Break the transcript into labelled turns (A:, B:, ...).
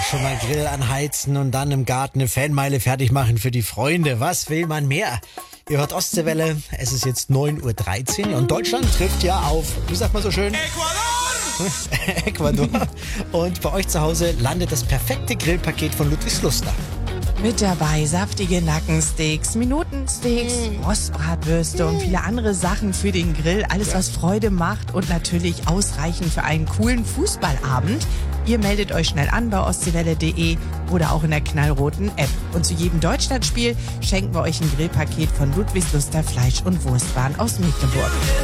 A: schon mal Grill anheizen und dann im Garten eine Fanmeile fertig machen für die Freunde. Was will man mehr? Ihr hört Ostseewelle, es ist jetzt 9:13 Uhr und Deutschland trifft ja auf, wie sagt man so schön? Ecuador. Und bei euch zu Hause landet das perfekte Grillpaket von Ludwigsluster.
B: Mit dabei saftige Nackensteaks, Minutensteaks, Rostbratwürste und viele andere Sachen für den Grill. Alles, was Freude macht und natürlich ausreichend für einen coolen Fußballabend. Ihr meldet euch schnell an bei ostseewelle.de oder auch in der knallroten App. Und zu jedem Deutschlandspiel schenken wir euch ein Grillpaket von Ludwigsluster Fleisch- und Wurstwaren aus Mecklenburg.